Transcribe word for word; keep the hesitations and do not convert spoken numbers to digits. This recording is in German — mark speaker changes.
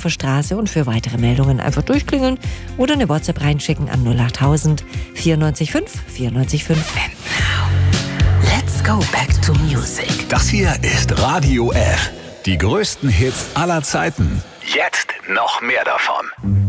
Speaker 1: Dorfer Straße und für weitere Meldungen einfach durchklingeln oder eine WhatsApp reinschicken an null achttausend vierundneunzig fünf vierundneunzig fünf.
Speaker 2: And now, let's go back to music.
Speaker 3: Das hier ist Radio F. Die größten Hits aller Zeiten. Jetzt noch mehr davon.